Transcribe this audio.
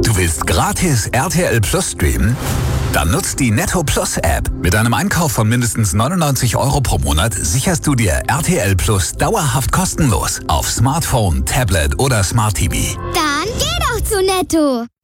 Du willst gratis RTL Plus streamen? Dann nutzt die Netto Plus App. Mit einem Einkauf von mindestens 99 € pro Monat sicherst du dir RTL Plus dauerhaft kostenlos auf Smartphone, Tablet oder Smart TV. Dann geh doch zu Netto.